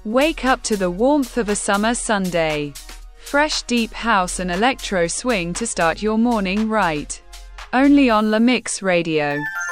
Wake up to the warmth of a summer Sunday. Fresh deep house and electro swing to start your morning right. Only on La Mix Radio.